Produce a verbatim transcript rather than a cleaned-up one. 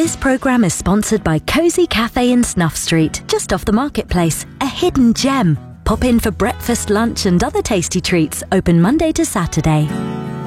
This programme is sponsored by Cosy Cafe in Snuff Street, just off the marketplace. A hidden gem. Pop in for breakfast, lunch and other tasty treats. Open Monday to Saturday.